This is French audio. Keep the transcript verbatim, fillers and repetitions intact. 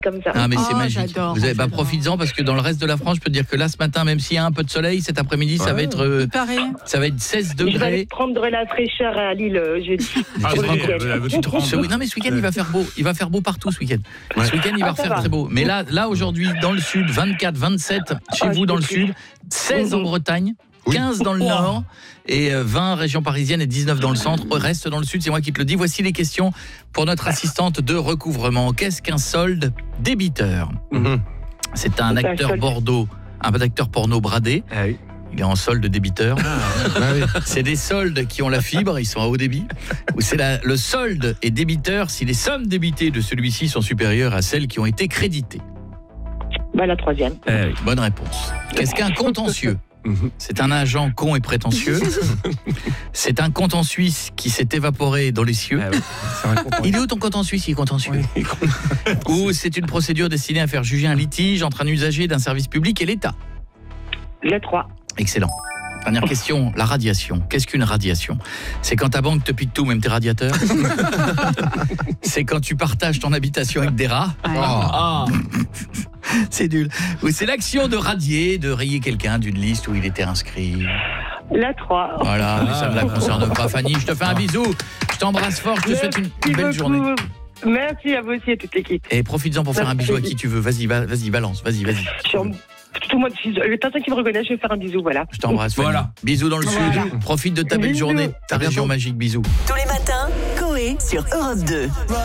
comme ça. Ah mais c'est Oh, magique. j'adore, Vous avez pas j'adore. profites-en parce que dans le reste de la France, je peux te dire que là ce matin, même s'il y a un peu de soleil, cet après-midi, ça Ouais. va être euh, Il paraît. ça va être seize Je vais aller degrés. prendre la fraîcheur à Lille euh, jeudi. Ah, Tu te oui, rends oui, compte oui, oui, Tu te rends- ce- Non mais ce week-end il va faire beau, il va faire beau partout ce week-end. Ouais. Ce week-end il va Ah, ça refaire va. très beau. Mais là, là aujourd'hui dans le sud, vingt-quatre, vingt-sept chez Ah, vous je dans le sais sud, seize en Mhm. Bretagne. Oui. quinze dans le nord et euh, vingt régions parisiennes et dix-neuf dans le centre. Reste dans le sud, c'est moi qui te le dis. Voici les questions pour notre assistante de recouvrement. Qu'est-ce qu'un solde débiteur? Mhm. C'est un C'est un acteur solde. Bordeaux, un acteur porno bradé. Ah oui. Il est en solde débiteur. Ah oui. C'est des soldes qui ont la fibre, ils sont à haut débit. Ou c'est la- le solde est débiteur si les sommes débitées de celui-ci sont supérieures à celles qui ont été créditées. Bah, la troisième. Eh oui, bonne réponse. Qu'est-ce qu'un contentieux? Mhm. C'est un agent con et prétentieux. C'est un compte en Suisse qui s'est évaporé dans les cieux. Ah oui. C'est un content. Il est où ton compte en Suisse, il est contentieux? Ou c'est une procédure destinée à faire juger un litige entre un usager d'un service public et l'État? La trois. Excellent. Dernière question, la radiation. Qu'est-ce qu'une radiation? C'est quand ta banque te pique tout, même tes radiateurs. C'est quand tu partages ton habitation avec des rats. Ah. C'est nul. Ou c'est l'action de radier, de rayer quelqu'un d'une liste où il était inscrit. La trois. Voilà, mais ça ne la concerne pas, Fanny. Je te fais un bisou. Je t'embrasse fort. Je te souhaite une, une belle Merci journée. beaucoup. Merci à vous aussi et toute l'équipe. Et profites-en pour faire un bisou à qui tu veux. Vas-y, va- vas-y, balance. Vas-y, vas-y. Je suis en- Tout le monde, les personnes qui me reconnaissent, je vais faire un bisou, voilà. Je t'embrasse, Fanny. Voilà. Bisous dans le Voilà. sud. Profite de ta belle Bisous. journée. Ta À bientôt. région magique. Bisous. Tous les matins, Coé sur Europe deux.